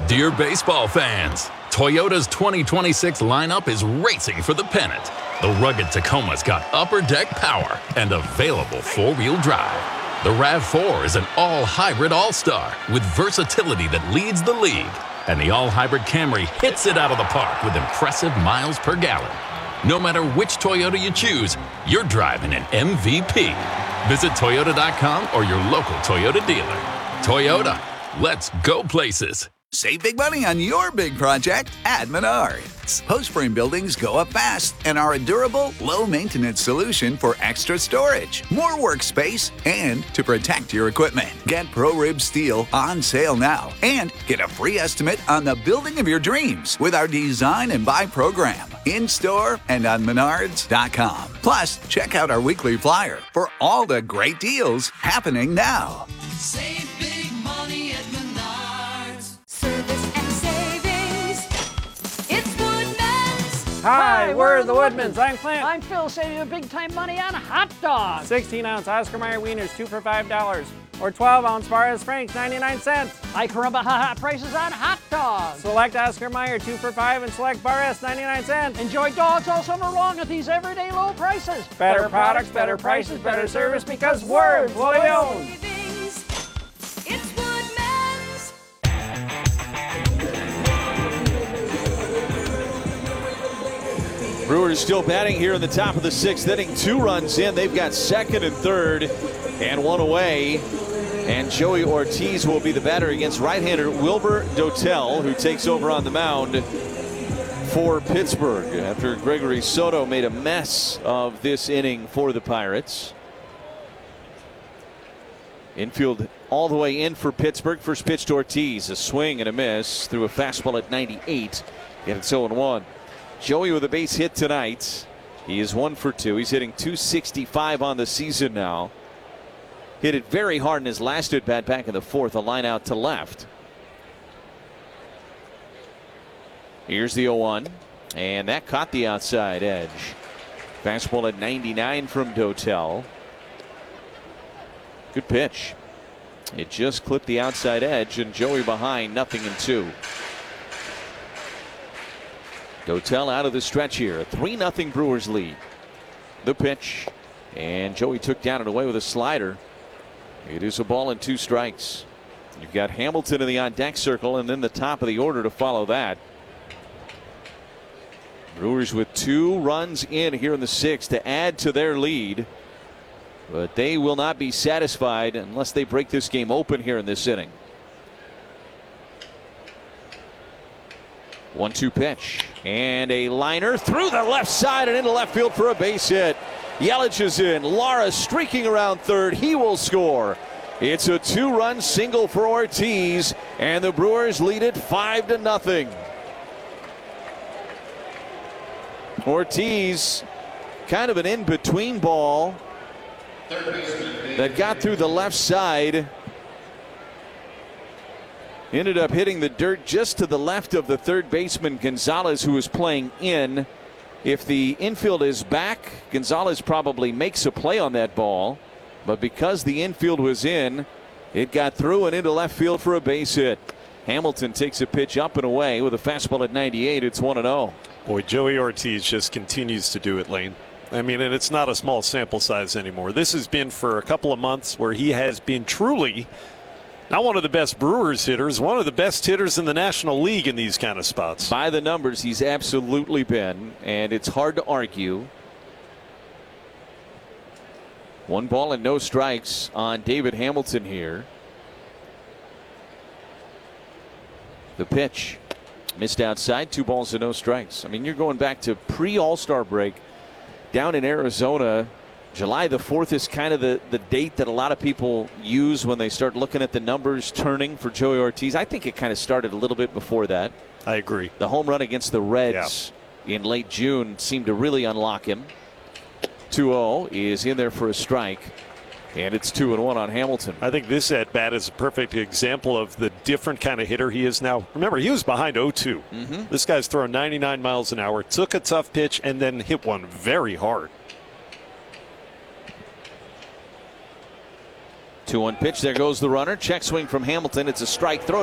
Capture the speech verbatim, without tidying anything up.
Dear baseball fans, Toyota's twenty twenty-six lineup is racing for the pennant. The rugged Tacoma's got upper deck power and available four-wheel drive. The RAV four is an all-hybrid all-star with versatility that leads the league. And the all-hybrid Camry hits it out of the park with impressive miles per gallon. No matter which Toyota you choose, you're driving an M V P. Visit Toyota dot com or your local Toyota dealer. Toyota, let's go places. Save big money on your big project at Menards. Post frame buildings go up fast and are a durable, low-maintenance solution for extra storage, more workspace, and to protect your equipment. Get ProRib Steel on sale now and get a free estimate on the building of your dreams with our Design and Buy program in-store and on Menards dot com. Plus, check out our weekly flyer for all the great deals happening now. Save big money at Menards. Service and savings. It's Woodman's. Hi, we're the Woodmans. I'm Clint. I'm Phil, saving you big time money on hot dogs. sixteen ounce Oscar Mayer wieners, two for five dollars. Or twelve ounce Barres Franks, ninety-nine cents. I caramba ha ha prices on hot dogs. Select Oscar Mayer, two for five, and select Barres, ninety-nine cents. Enjoy dogs all summer long at these everyday low prices. Better, better products, better prices, better service, because we're employee owned. Savings. It's Woodman's. Brewers still batting here in the top of the sixth inning. Two runs in. They've got second and third and one away. And Joey Ortiz will be the batter against right-hander Wilber Dotel, who takes over on the mound for Pittsburgh after Gregory Soto made a mess of this inning for the Pirates. Infield all the way in for Pittsburgh. First pitch to Ortiz. A swing and a miss through a fastball at ninety-eight. And it's oh and one. Joey with a base hit tonight. He is one for two. He's hitting two sixty-five on the season now. Hit it very hard in his last at bat back in the fourth. A line out to left. Here's the oh one. And that caught the outside edge. Fastball at ninety-nine from Dotel. Good pitch. It just clipped the outside edge, and Joey behind, nothing in two. Dotel out of the stretch here. A three nothing Brewers lead. The pitch. And Joey took down and away with a slider. It is a ball and two strikes. You've got Hamilton in the on deck circle, and then the top of the order to follow that. Brewers with two runs in here in the sixth to add to their lead. But they will not be satisfied unless they break this game open here in this inning. one two pitch. And a liner through the left side and into left field for a base hit. Yelich is in. Lara streaking around third. He will score. It's a two-run single for Ortiz, and the Brewers lead it five to nothing. Ortiz, kind of an in-between ball that got through the left side. Ended up hitting the dirt just to the left of the third baseman Gonzalez, who was playing in. If the infield is back, Gonzalez probably makes a play on that ball. But because the infield was in, it got through and into left field for a base hit. Hamilton takes a pitch up and away with a fastball at ninety-eight. It's one and oh. Boy, Joey Ortiz just continues to do it, Lane. I mean, and it's not a small sample size anymore. This has been for a couple of months where he has been truly not one of the best Brewers hitters, one of the best hitters in the National League in these kind of spots. By the numbers, he's absolutely been, and it's hard to argue. One ball and no strikes on David Hamilton here. The pitch missed outside, two balls and no strikes. I mean, you're going back to pre-All-Star break down in Arizona. July the fourth is kind of the, the date that a lot of people use when they start looking at the numbers turning for Joey Ortiz. I think it kind of started a little bit before that. I agree. The home run against the Reds yeah. in late June seemed to really unlock him. two oh is in there for a strike, and it's two and one on Hamilton. I think this at bat is a perfect example of the different kind of hitter he is now. Remember, he was behind oh two. Mm-hmm. This guy's throwing ninety-nine miles an hour, took a tough pitch, and then hit one very hard. two one pitch. There goes the runner. Check swing from Hamilton. It's a strike throw.